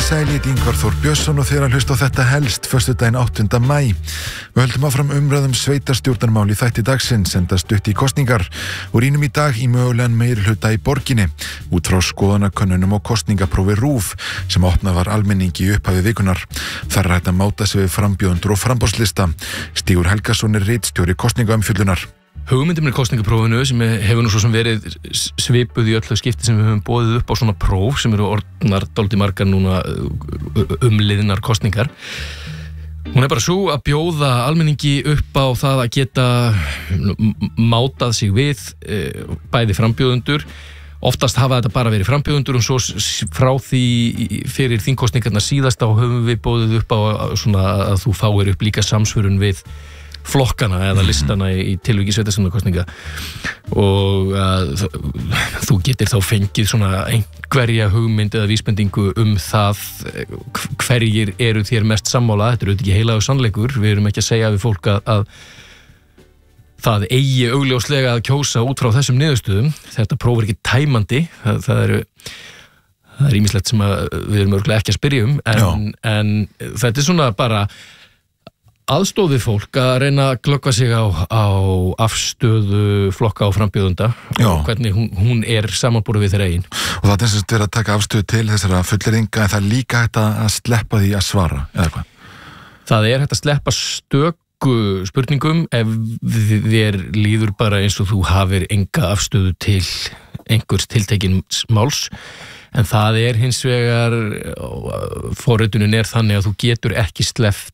sæl, ég Ingvar Þór Björnsson og þeir að hlusta á þetta helst föstudaginn 8. maí. Við höldum áfram umræðum sveitarstjórnarmál í þætti dagsins enda stutt í kosningar og rýnum í dag í mögulegan meirihluta í borginni út frá skoðanakönnunum og kosningaprófi RÚV sem opnað var almenningi í upphafi vikunar. Þar er hægt að máta sig við frambjóðendur og framboðslista. Stígur Helgason er ritstjóri kosningaumfjöllunar. Hugmyndin með kosningaprófinu sem hefur nú svo sem verið svipuð í öllu skipti sem við höfum boðið upp á svona próf sem eru orðnar dálítið margar núna umliðnar kosningar. Hún er bara svo að bjóða almenningi upp á það að geta mátað sig við bæði frambjóðendur. Oftast hafa þetta bara verið frambjóðendur og svo frá því fyrir þingkosningarna síðast þá höfum við boðið upp á svona að þú fáir upp líka samsvörun við flokkana eða listana í tilviki sveitarstjórnarkosninga og þú getur þá fengið svona einhverja hugmynd eða vísbendingu það hverjir eru þér mest sammála. Þetta eru ekki heilagur sannleikur, við erum ekki að segja við fólk að það eigi augljóslega að kjósa út frá þessum niðurstöðum. Þetta próf er ekki tæmandi, það er ýmislegt sem við erum örugglega ekki að spyrja en þetta er svona bara aðstóðið fólk að reyna að glöggva sig á afstöðu flokka og frambjóðenda og hvernig hún er samanborið við þeirra eigin. Og það er þess að vera að taka afstöðu til þessara fullyrðinga en það er líka hægt að sleppa því að svara, eða hvað? Það er hægt að sleppa stöku spurningum ef þér líður bara eins og þú hafir enga afstöðu til einhvers tiltekins máls. En það er hins vegar, forritunin er þannig að þú getur ekki sleppt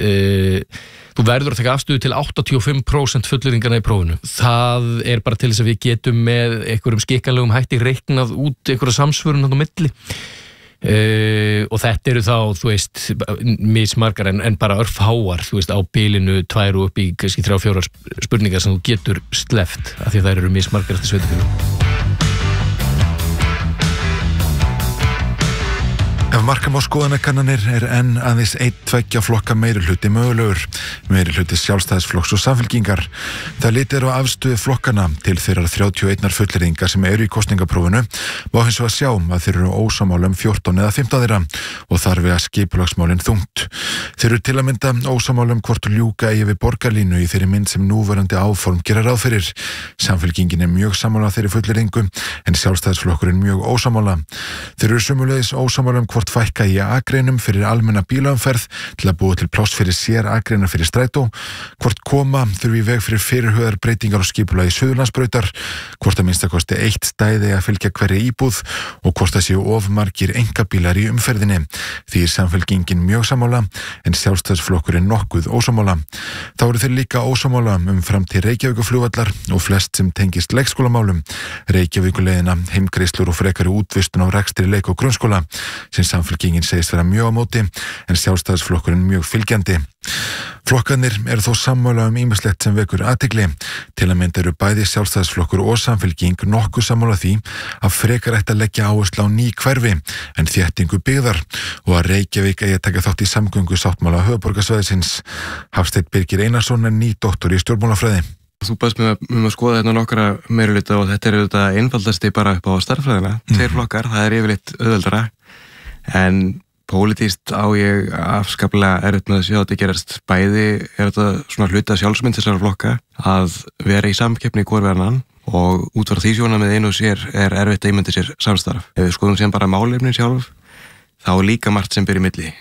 þú verður að taka afstöðu til 85% fullyrðingarna í prófinu. Það er bara til þess að við getum með einhverjum skikkanlegum hætti reiknað út einhverja samsvörun á milli og þetta eru þá, þú veist, mismargar en bara örfháar, þú veist, á bilinu 2 og upp í kannski 3-4 spurningar sem þú getur sleppt af því að þær eru mismargar eftir sveitarfélögum. Ef marka má skoðanakannanir er enn aðeins 1-2 flokka meirihluti mögulegur, meirihluti Sjálfstæðisflokks og Samfylkingar. Það litið á afstöðu flokkana til þeirrar 31 fullyrðingar sem eru í kosningaprófinu má hins vegar sjá að þeir eru ósammála 14 eða 15 þeirra og þar við að skipulagsmálin þungt. Þeir eru til að mynda ósammála hvort ljúka eigi við borgarlínu í þeirri mynd sem núverandi áform gera ráð fyrir. Samfylkingin er mjög sammála þeirri fullyrðingu en Sjálfstæðisflokkurinn mjög ósammála. Þeir eru sömuleiðis ósammála hvort fækka í akreinum fyrir almenna bílaumferð til að búa til pláss fyrir sér akreina fyrir strætó, hvort koma þurfi í veg fyrir fyrirhugaðar breytingar og skipulagi Suðurlandsbrautar, hvort að minnstakosti 1 stæði að fylgja hverri íbúð og hvort það séu of margir einkabílar í umferðinni. Því er Samfylkingin mjög sammála en Sjálfstæðisflokkurinn nokkuð ósammála. Þá eru þeir líka ósammála framtíð Reykjavíkurflugvallar og flest sem tengist leikskólamálum, Reykjavíkurleiðina, heimgreiðslur og frekari útvistun á rekstri leik- og grunnskóla sem Samfylkingin segist vera mjög á móti en Sjálfstæðisflokkurinn mjög fylgjandi. Flokkarnir eru þó sammála ýmislegt sem vekur athygli. Til að mynda eru bæði Sjálfstæðisflokkur og Samfylking nokkuð sammála því að frekar ætti að leggja áherslu á ný hverfi en þéttingu byggðar og að Reykjavík eigi að taka þátt í samgöngusáttmála höfuðborgarsvæðisins. Hafsteinn Birgir Einarsson er nýdoktor í stjórnmálafræði. Þú baðst mig að skoða þetta nokkra meirihluta og þetta er auðvitað einfaldasti bara upp á stærðfræðina. 2 flokkar, það er yfirleitt auðveldara. En pólitískt á ég afskaplega erfitt með að sjá þetta gerast. Bæði er þetta svona hluta sjálfsmynd þessara flokka að vera í samkeppni hvor við annan og út frá því sjónarmið einu og sér er erfitt að ímynda sér samstarf. Ef við skoðum sem bara málefnin sjálf, þá er líka margt sem ber í milli.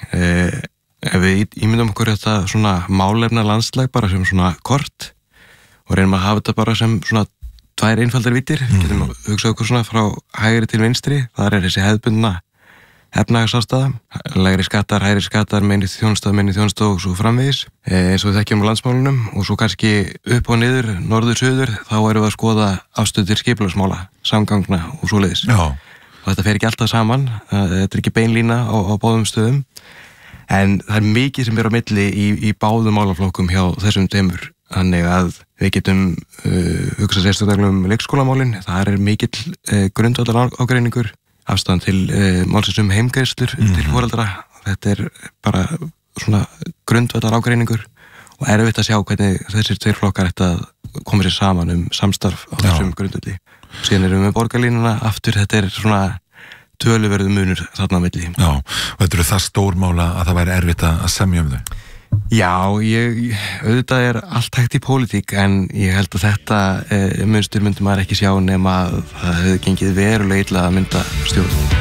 Ef við ímyndum okkur þetta svona málefna landslag bara sem svona kort og reynum að hafa þetta bara sem svona 2 einfaldar vítir, getum hugsað okkur svona frá hægri til vinstri, þar er þessi hefðbundna efnahagsástæða, lægri skattar, hægri skattar, minni þjónusta og svo framvegis, eins og við þekkjum á landsmálunum og svo kannski upp og niður, norður, suður, þá erum við að skoða afstöðu til skipulagsmála, samgangna og svoleiðis. Og þetta fer ekki alltaf saman, þetta er ekki beinlína á báðum stöðum, en það er mikið sem er á milli í báðum málaflokkum hjá þessum tveimur, þannig að við getum hugsað sérstaklega leikskólamálin, það er mikill grundvallar ágreiningur, afstæðan til málsins heimgreiðslur til foreldra. Þetta er bara svona grundvallar ágreiningur og erfitt að sjá hvernig þessir 2 flokkar ættu að koma sér saman samstarf á þessum grundvalli. Síðan erum við með borgarlínuna aftur, þetta er svona töluverður munur þarna á milli. Já, og þetta eru það stórmála að það væri erfitt að semja þau. Já, auðvitað allt hægt í pólitík, en ég held að þetta munstur myndi maður ekki sjá nema að það hefði gengið verulega illa að mynda stjórn.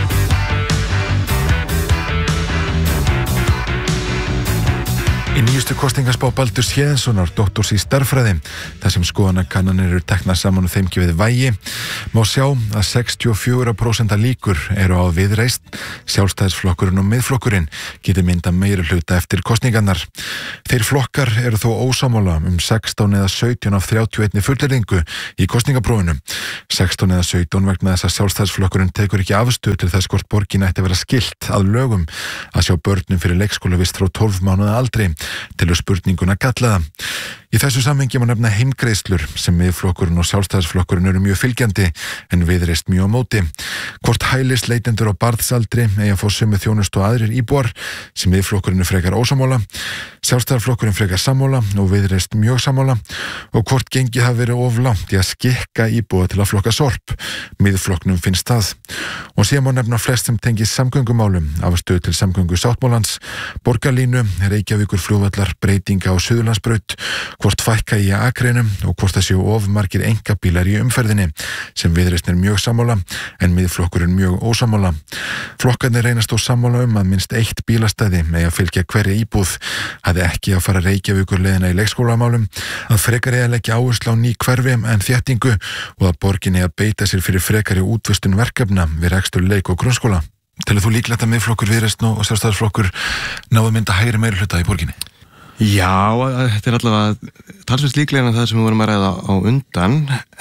Í nýjustu kosningaspá Baldurs Héðinssonar, doktors í stærðfræði, þar sem skoðanakannanir eru teknar saman og þeim gefið vægi, má sjá að 64% líkur eru á Viðreisn, Sjálfstæðisflokkurinn og Miðflokkurinn geti mynda meirihluta eftir kosningarnar. Þeir flokkar eru þó ósammála 16 eða 17 af 31 fullyrðingu í kosningaprófinu. 16 eða 17 vegna þess að Sjálfstæðisflokkurinn tekur ekki afstöðu til þess hvort borgin ætti að vera skylt að lögum að sjá börnum fyrir leikskólavist frá 12 mánuða aldri, til spurninguna gallaða. Í þessu samhengi má nefna heimgreiðslur sem Miðflokkurinn og Sjálfstæðisflokkurinn eru mjög fylgjandi en Viðreisn mjög á móti. Hvort hælisleitendur á barnsaldri eigi að fá sömu þjónustu og aðrir íbúar sem Miðflokkurinn er frekar ósammála, Sjálfstæðisflokkurinn frekar sammála og Viðreisn mjög sammála, og hvort gengið hafi verið of langt í að skikka íbúa til að flokka sorp. Miðflokknum finnst það. Og síðan má nefna flest sem tengist samgöngumálum, afstöðu til samgöngusáttmálans, borgarlínu, Reykjavíkurflugvallar, breytinga á Suðurlandsbraut, hvort fækka í akreinum og hvort það séu of margir einkabílar í umferðinni, sem Viðreisn er mjög sammála en Miðflokkurinn mjög ósammála. Flokkarnir reynast þó sammála að minnst 1 bílastæði megi að fylgja hverja íbúð, að ekki að fara Reykjavíkurleiðina í leikskólamálum, að frekar eigi að leggja áherslu á ný hverfi en þéttingu og að borgin eigi að beita sér fyrir frekari útvistun verkefna við rekstur leik- og grunnskóla. Telur þú líklegt að Miðflokkur, Viðreisn og Sjálfstæðisflokkur náðu mynda hægri meirihluta í borginni? Já, þetta allavega talsvert líklega en það sem við vorum að ræða á undan,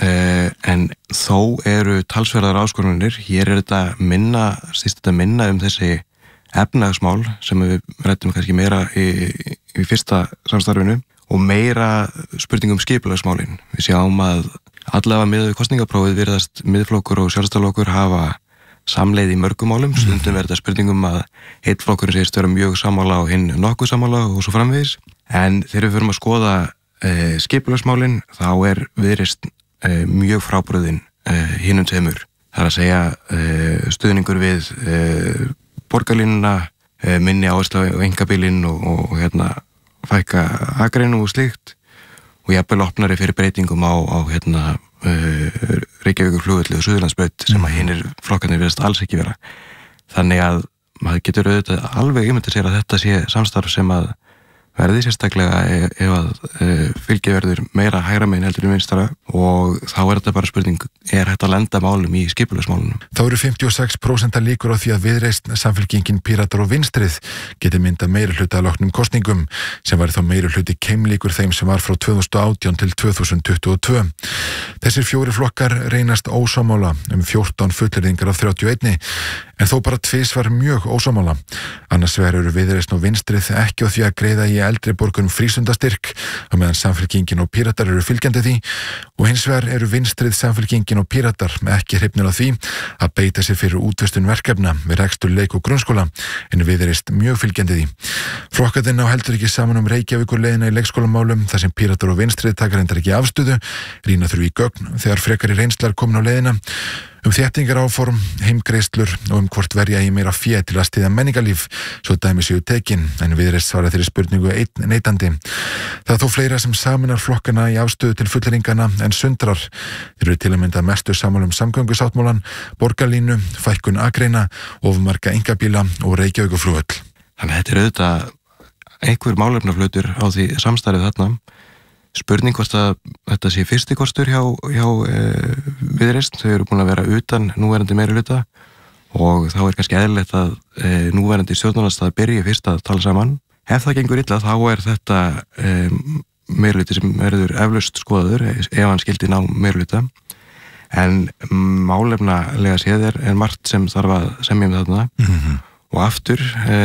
en þó eru talsverðar áskoranir. Hér þetta stýst þetta minna þessi efnahagsmál sem við ræddum kannski meira í fyrsta samstarfinu og meira spurningum skipulagsmálin. Við sjáum að allavega með kosningaprófið virðast Miðflokkur og Sjálfstæðisflokkur hafa samleið í mörgum málum, stundum verður þetta spurningum að einn flokkurinn segist vera mjög sammála og hinn nokkuð sammála og svo framvegis. En þegar við förum að skoða skipulagsmálin, þá Viðreisn mjög frábrugðin hinum tveimur. Það er að segja stuðningur við borgarlínuna, minni áherslu á einkabílinn og fækka akreinu og slíkt, og jafnvel opnari fyrir breytingum á Reykjavíkurflugvalli og Suðurlandsbraut sem að hinir flokkarnir virðast alls ekki vera. Þannig að maður getur auðvitað alveg ímyndað sér að þetta sé samstarf sem að verði sérstaklega ef að fylgi verður meira hægra megin heldur í vinstara, og þá þetta bara spurning, hægt að lenda málum í skipulagsmálunum? Þá eru 56% líkur á því að Viðreisn, Samfylkingin, Píratar og Vinstrið geti mynda meirihluta að loknum kosningum, sem væri þá meirihluti keimlíkur þeim sem var frá 2018 til 2022. Þessir 4 flokkar reynast ósammála 14 fullyrðingar af 31, en þó bara 2 var mjög ósammála. Annars vegar eru Viðreisn og Vinstrið ekki á því að greiða í eldri borgurum frístundastyrk, á meðan Samfylkingin og Píratar eru fylgjandi því, og hins vegar eru Vinstrið, Samfylkingin og Píratar ekki hrifnir á því að beita sér fyrir útvistun verkefna við rekstur leik- og grunnskóla, en Viðreisn mjög fylgjandi því. Flokkarnir ná heldur ekki saman Reykjavíkurleiðina í leikskólamálum, þar sem Píratar og Vinstrið taka reyndar ekki afstöðu, rýna þurfi í gögn þegar frekari reynslar komin á leiðina, þéttingar áform, heimgreiðslur og hvort verja í meira fé til að styðja menningarlíf, svo dæmi séu tekin, en Viðreisn svara þeirri spurningu einn neitandi. Það er þó fleira sem saminar flokkana í afstöðu til fullyrðingana en sundrar. Þeir eru til að mynda mestu sammála samgöngusáttmálan, borgarlínu, fækkun akreina, ofmarga einkabíla og Reykjavíkurflugvöll. Þannig að þetta auðvitað einhver málefnaflautur á því samstarfið þarna. Spurning hvort að þetta sé fyrsti kostur hjá Viðreisn. Þau eru búin að vera utan núverandi meirihluta og þá kannski eðlilegt að núverandi stjórnarandstaða byrji fyrst að tala saman. Ef það gengur illa þá þetta meirihluti sem verður eflaust skoðaður ef hann skildi ná meirihluta. En málefnalega séð margt sem þarf að semja þarna. Og aftur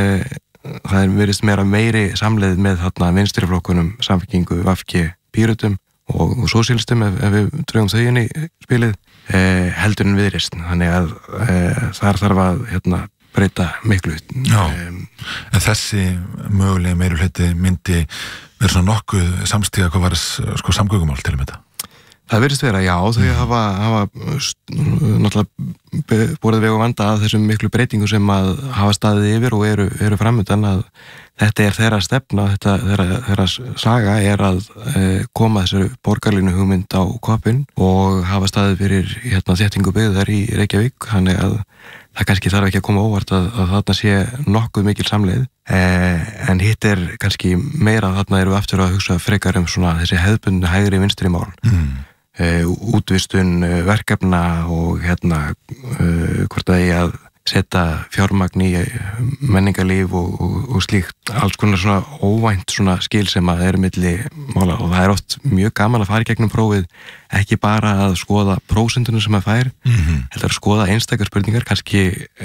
það virðist meiri samleið með þarna vinstriflokkunum, Samfylkingu, VG, Pírötum og sósíalistum ef við drögum þau inn í spilið, heldur en Viðreisn. Þannig að þar þarf að breyta miklu. Já, en þessi mögulega meirihluti myndi vera svona nokkuð samstíga hvað var samgöngumál til þetta? Það virðist vera, já, þau hafa náttúrulega borðið veg og vanda að þessum miklu breytingum sem að hafa staðið yfir og eru framöndan að þetta þeirra stefna, þeirra saga að koma þessari borgarlínu hugmynd á koppinn og hafa staðið fyrir þéttingu byggðar í Reykjavík, þannig að það kannski þarf ekki að koma óvart að þarna sé nokkuð mikil samleið, en hitt kannski meira að þarna eru aftur að hugsa frekar svona þessi hefðbundnu hægri vinstri mál. Útvistun verkefna og hvort það eigi að setja fjármagn í menningarlíf og slíkt, alls konar svona óvænt svona skil sem að eru milli mála og það oft mjög gaman að fara í gegnum prófið, ekki bara að skoða prósentunum sem að fær, heldur að skoða einstakar spurningar, kannski